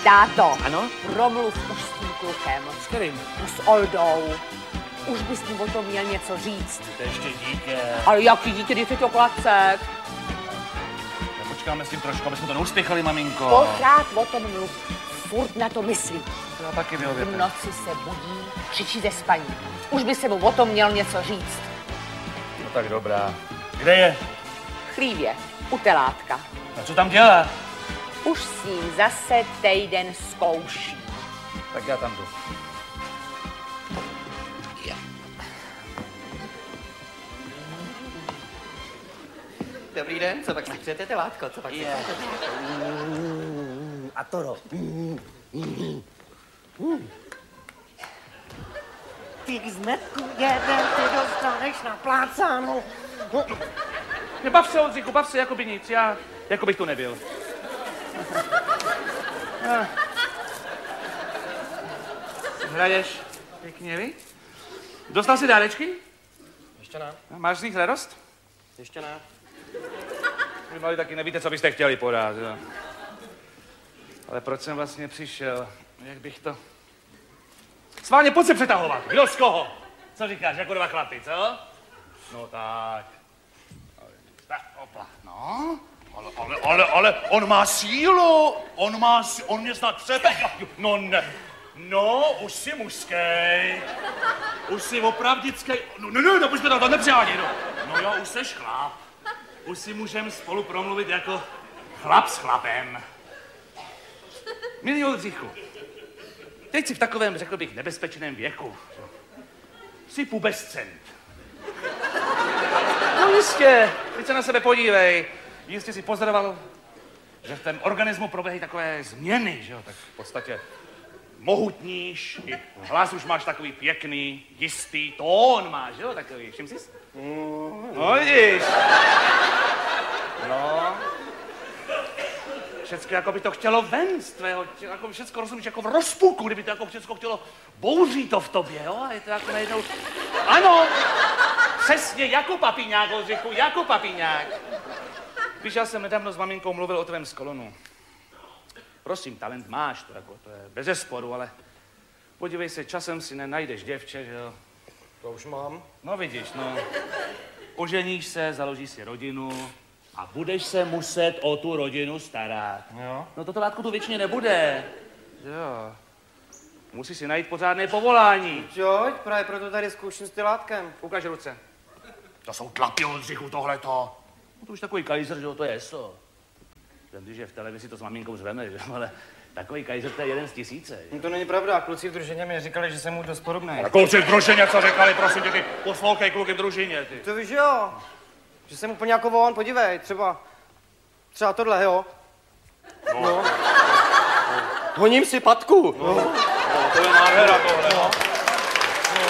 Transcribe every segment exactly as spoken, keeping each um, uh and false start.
Táto. Ano? Promluv už s tím klukem. S kterým? S Oldou. Už bys mu o tom měl něco říct. To je ještě dítě. Ale jaký dítě, když je to klacek? Počkáme s tím trošku, aby jsme to neuspěchali, maminko. Pořád o tom mluv. Furt na to myslí. To já taky vyhověte. V noci se budí, křičí ze spaní. Už by se mu o tom měl něco říct. No tak dobrá. Kde je? V chlívě, u telátka. A co tam dělá? Už s ním zase týden zkouší. Tak já tam jdu. Dobrý den, co pak si přejete telátko, co pak si Je. A to no. Ty zmetku jeden, ty dostaneš na plácánu. Nebav se, Oldřichu, bav se, jako by nic. Já, jako bych tu nebyl. Hraješ pěkně, vy? Dostal jsi dárečky? Ještě ne. Máš z nich radost? Ještě ne. Vy mali taky nevíte, co byste chtěli podat, jo. Ale proč jsem vlastně přišel? Jak bych to... Sválně, pojď se přetahovat. Kdo z koho? Co říkáš, jako dva chlapy, co? No tak. Tak, opla. No, ale, ale, ale, ale, on má sílu. On má sí... On mě snad přebe... No ne. No, už jsi mužskej. Už jsi opravdickej. No, no, no, no, počkej, to nepřihádí, no. No jo, už seš chlap. Už si můžeme spolu promluvit jako chlap s chlapem. Milý Oldřichu, teď jsi v takovém, řekl bych, nebezpečném věku. Jsi pubescent. No jistě, teď se na sebe podívej. Jistě si pozoroval, že v tom organismu proběhají takové změny, že jo? Tak v podstatě mohutníš, i hlas už máš takový pěkný, jistý, tón máš, jo? Takový, všim jsi? No vidíš. No. Všecko jako by to chtělo ven z tvého, jako všecko rozumíš, jako v rozpuku, kdyby to jako všecko chtělo, bouří to v tobě, jo? A je to jako najednou, ano, přesně, jako papiňák, Oldřichu, jako papiňák. Víš, já jsem nedávno s maminkou mluvil o tvém skolonu. Prosím, talent máš, to, jako, to je bezesporu, ale podívej se, časem si nenajdeš děvče, že jo? To už mám. No vidíš, no. Oženíš se, založíš si rodinu a budeš se muset o tu rodinu starat. Jo. No toto látku tu věčně nebude. Jo. Musíš si najít pořádné povolání. Jo, právě proto tady zkouším s telátkem. Ukaž ruce. To jsou tlapy, Oldřichu, tohleto. No to už takový kajzer, že jo, to je so. Ten, když je v televizi, to s maminkou zveme, že jo, ale takový kajzer, to je jeden z tisíce. No to není pravda, kluci v družině mi říkali, že jsem mu dost podobný. A kluci v družině, co říkali, prosím tě, ty poslouchej kluky v družině, ty. To víš, jo. Že jsem úplně jako on, podívej, třeba, třeba tohle, jo. No. No. Honím si patku. No. No, to je nádhera tohle, no. No.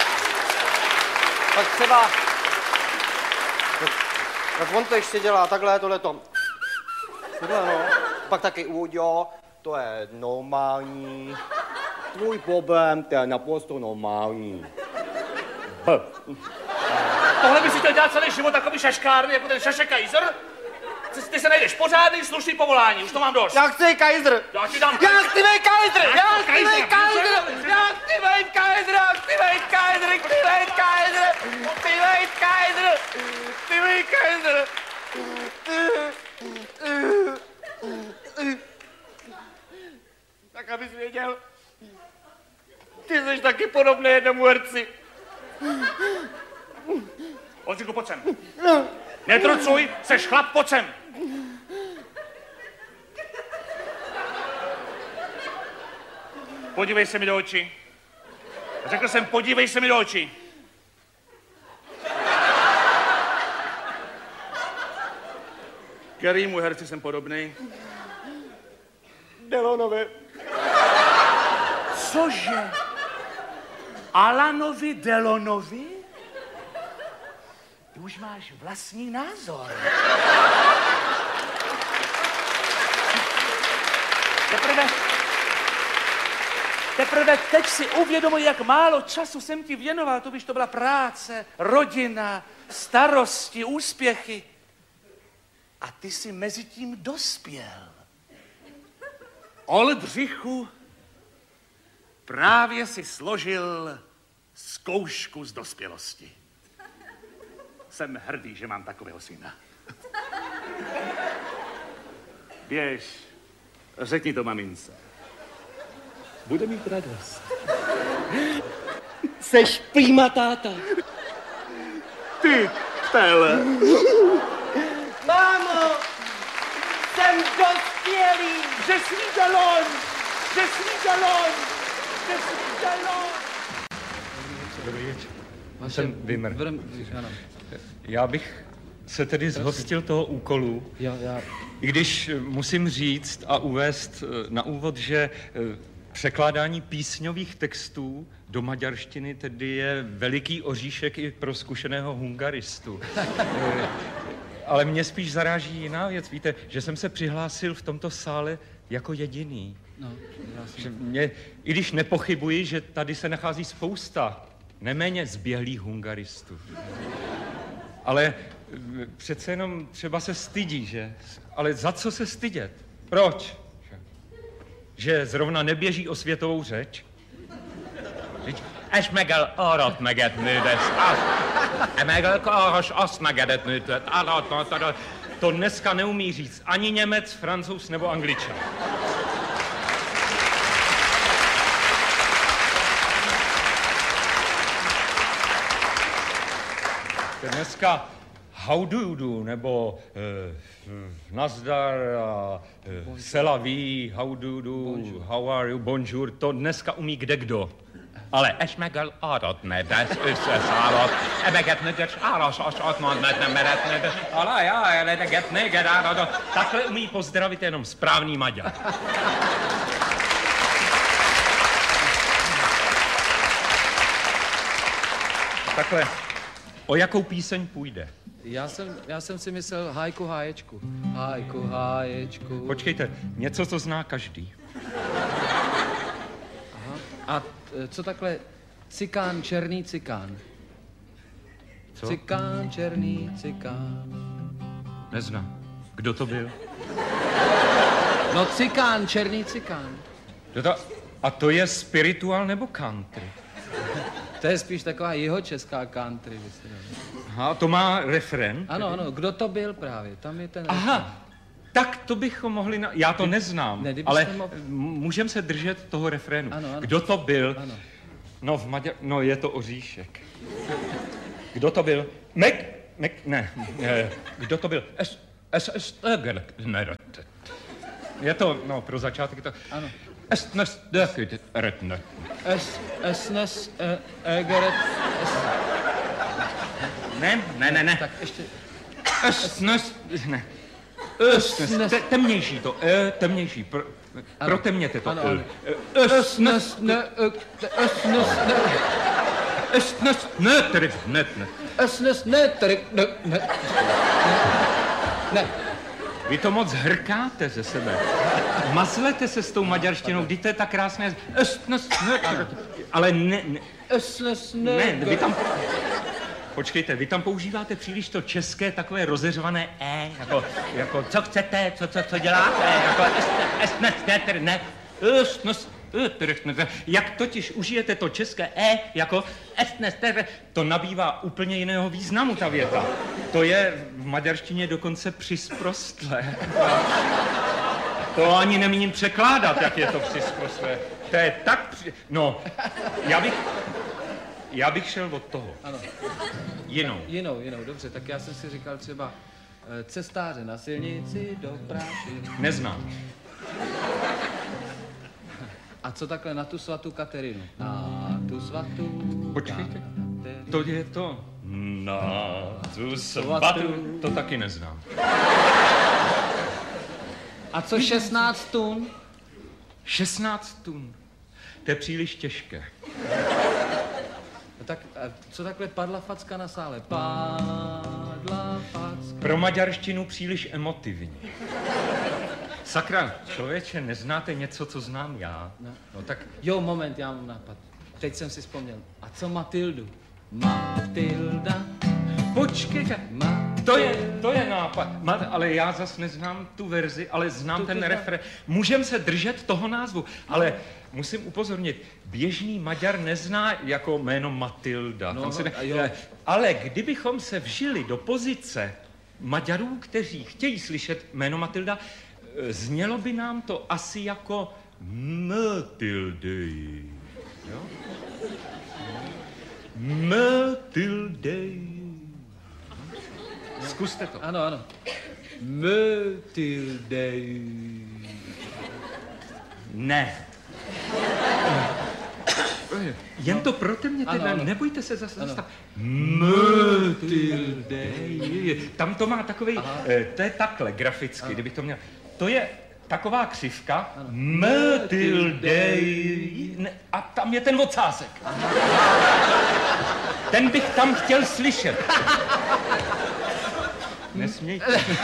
Tak třeba, tak, tak on to ještě dělá takhle, tohleto. Tohle, no. Pak taky Uďo, to je normální. Tvůj problém, to je naprosto normální. B. Tohle by si chtěl dělat celý život takový šaškárny, jako ten Šašek Kajzer? Ty, ty se najdeš pořádný, slušný povolání, už to mám dost. Já chci Kajzer! Já ti dám Já chci být Kajzer! Já chci Kajzer, být Kajzer! Já chci být Kajzer! Já chci být Kajzer! Chci být Kajzer! Chci být Kajzer! Chci být Kajzer! Tak abys věděl, ty jsi taky podobný jednomu herci. Oldřichu, pojď sem. Netrucuj, seš chlap, pojď sem. Podívej se mi do očí. Řekl jsem, podívej se mi do očí. Kterýmu herci jsem podobný? Delonovi. Cože? Alanovi Delonovi? Ty už máš vlastní názor. Teprve, teprve teď si uvědomuji, jak málo času jsem ti věnoval. To víš, to byla práce, rodina, starosti, úspěchy. A ty jsi mezi tím dospěl. Oldřichu, právě si složil zkoušku z dospělosti. Jsem hrdý, že mám takového syna. Běž, řekni to mamince. Bude mít radost. Seš prýma táta. Ty, tele. Mámo, jsem dospělý. Že svý galon, že svý galon, že svý galon. Dobrý večer. Vaše Jsem Vimr. Vrm, ano. Já bych se tedy zhostil toho úkolu, Jo, já... i když musím říct a uvést na úvod, že překládání písňových textů do maďarštiny tedy je veliký oříšek i pro zkušeného hungaristu. Ale mě spíš zaráží jiná věc. Víte, že jsem se přihlásil v tomto sále jako jediný. No, já jsem... Že mě, i když nepochybuji, že tady se nachází spousta neméně zběhlých hungaristů. Ale přece jenom třeba se stydí, že? Ale za co se stydět? Proč? Že zrovna neběží o světovou řeč? És megel arat meget nődes, azt, megel karas azt megedet nőtet, arat, to dneska neumí říct ani Němec, Francouz nebo Angličan. Dneska how do you do, nebo uh, nazdar, uh, c'est la vie, how do you do, bonjour. How are you, bonjour, to dneska umí kdekdo. Ale és megel arat nedes, összeszállott, ebeget nedes, áras, as, atmand, med nem meret nedes, alá, já, eleget, neged, áradat. Takhle umí pozdravit jenom správný Maďar. Takhle, o jakou píseň půjde? Já jsem, já jsem si myslel hajku háječku. Hajku háječku. Počkejte, něco, co zná každý. Aha. A e, co takhle cikán, černý cikán? Co? Cikán, černý cikán. Neznám. Kdo to byl? No cikán, černý cikán. Kdo to... A to je spiritual nebo country? To je spíš taková jihočeská country. Aha, to má refren? Ano, ano, kdo to byl právě, tam je ten Aha, refren. tak to bychom mohli... Na... Já to neznám, ne, ale mohl... můžeme se držet toho refrénu. Ano, ano. Kdo to byl? Ano. No, v Maďar... No, je to Oříšek. Kdo to byl? Mek... Mek... Ne. Kdo to byl? Es... Es... Es... Je to, no, pro začátek je to... Ano. Es... Nes... Retne. Es... Es... Nes... Egeret... Ne, ne, ne, ne. Tak ještě... Es... Nes... Ne. Es... Temnější to. E, temnější. Pro, protemněte to. Ano, ano. Es... Nes... Ne... Es... Nes... Ne... Es... Nes... Ne... Tedy... Ne... Ne. Es... Nes... Ne... Tedy... Ne... Ne... Ne. Vy to moc hrkáte ze sebe. Mazlete se s tou maďarštinou, kdy to je tak krásné. Es... Nes... Ne... Ale ne... ne. Es... Nes... Ne... Ne, vy tam... Počkejte, vy tam používáte příliš to české takové rozeřvané e, jako, jako co chcete, co, co, co děláte, jako es, ne, ne, ne, ne, es, nes, ne, jak totiž užijete to české e, jako es, ne, ne, to nabývá úplně jiného významu ta věta. To je v maďarštině dokonce přisprostlé. To ani nemíním překládat, jak je to přisprostlé. To je tak při... No, já bych... Já bych šel od toho. Ano. Jinou. Jinou, jinou, dobře. Tak já jsem si říkal třeba e, cestáře na silnici do práši. Neznám. A co takhle na tu svatou Katerinu? Na tu svatou... Počkejte. Katerinu. To je to. Na tu svatou. To taky neznám. A co šestnáct tun? šestnáct tun. To je příliš těžké. No tak a co takhle padla facka na sále? Padla facka. Pro maďarštinu příliš emotivní. Sakra, člověče, neznáte něco, co znám já? No. No tak... Jo, moment, já mám nápad. Teď jsem si vzpomněl. A co Matildu? Matilda. Počkejte. Ma... To je, to je nápad. Ma- ale já zas neznám tu verzi, ale znám ten refrén. Můžem se držet toho názvu, ale musím upozornit, běžný Maďar nezná jako jméno Matilda. No, Tam se ne... a jo. Ale kdybychom se vžili do pozice Maďarů, kteří chtějí slyšet jméno Matilda, znělo by nám to asi jako Matildy. Jo? Matildy. Zkuste to. Ano, ano. Matilde. Ne. Jen to pro mě teda, Ano, ano. nebojte se zase Ano. zastav. Matilde. Tam to má takový, eh, to je takhle graficky, Ano. kdybych to měl. To je taková křivka. Matilde. Ne, a tam je ten ocásek. Ten bych tam chtěl slyšet. Nesmějte.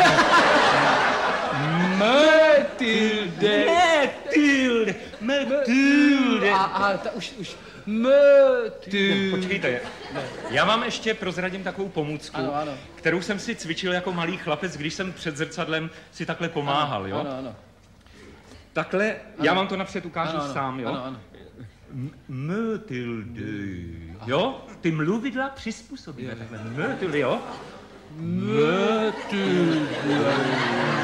Matilde. Matilde. Matilde. A, a ta, už, už. Matilde. Počkejte, já vám ještě prozradím takovou pomůcku, Ano, ano. kterou jsem si cvičil jako malý chlapec, když jsem před zrcadlem si takhle pomáhal, ano, jo? Ano, ano. Takhle, já vám to napřed ukážu Ano, ano, sám, jo? ano, ano. M- Matilde, jo? Ty mluvidla přizpůsobíme takhle. Matilde, jo? Matilde.